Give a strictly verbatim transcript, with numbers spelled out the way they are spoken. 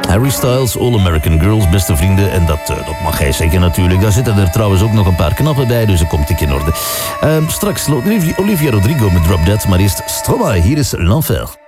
Harry Styles, All American Girls, beste vrienden. En dat, uh, dat mag hij zeggen natuurlijk. Daar zitten er trouwens ook nog een paar knappen bij, dus dat komt ik in orde. Uh, straks Olivia Rodrigo met Drop Dead, maar eerst Stromae. Hier is L'Enfer.